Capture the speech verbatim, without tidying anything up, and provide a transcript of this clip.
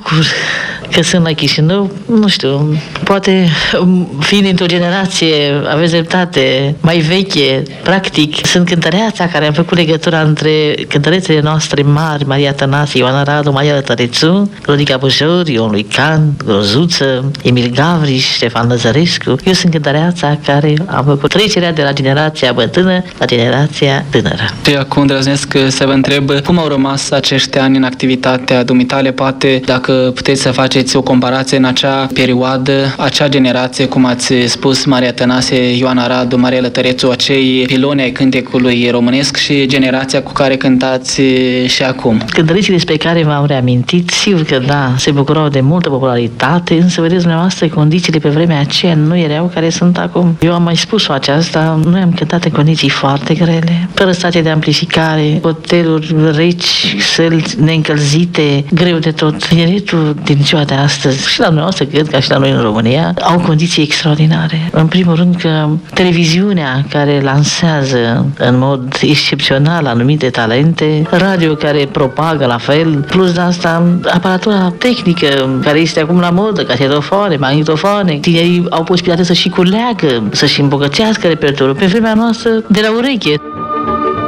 bucur că sunt la Chișinău, nu știu, poate fiind într-o generație, aveți dreptate, mai veche, practic, sunt cântăreața care am făcut legătura între cântărețele noastre mari, Maria Tănase, Ioana Radu, Maria Lătărețu, Rodica Bujor, Ion Luican, Grozuță, Emil Gavriș, Ștefan Lăzărescu. Eu sunt cântăreața care am făcut trecerea de la generația bătrână la generația tânără. Și acum îndrăznesc să vă întreb cum au rămas acești ani în activitatea dumitale, poate dacă puteți să faceți o comparație în acea perioadă, acea generație, cum ați spus, Maria Tănase, Ioana Radu, Maria Lătărețu, acei piloni ai cântecului românesc și generația cu care cântați și acum. Cântăreții despre care v-am reamintit, sigur că da, se bucurau de multă popularitate, însă vedeți dumneavoastră, condițiile pe vremea aceea nu erau care sunt acum. Eu am mai spus-o aceasta, noi am cântat în condiții foarte grele, fără stație de amplificare, hoteluri reci, săli neîncălzite, greu de tot. Tineretul din ziua de astăzi, și la noi, să cred, ca și la noi în România, au condiții extraordinare. În primul rând că televiziunea care lansează în mod excepțional anumite talente, radio care propagă la fel, plus de asta aparatura tehnică care este acum la modă, casetofoane, magnetofoane, tinerii au posibilitatea să și culeagă, să-și îmbogățească repertoriul pe vremea noastră de la ureche.